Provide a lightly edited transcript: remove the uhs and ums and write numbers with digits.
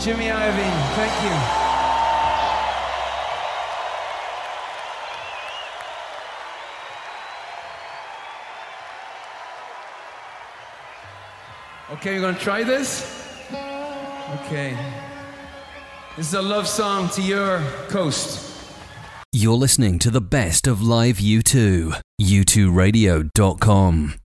Jimmy Iovine, thank you. Okay, you're gonna try this? Okay. This is a love song to your coast. You're listening to the best of live U2. U2Radio.com.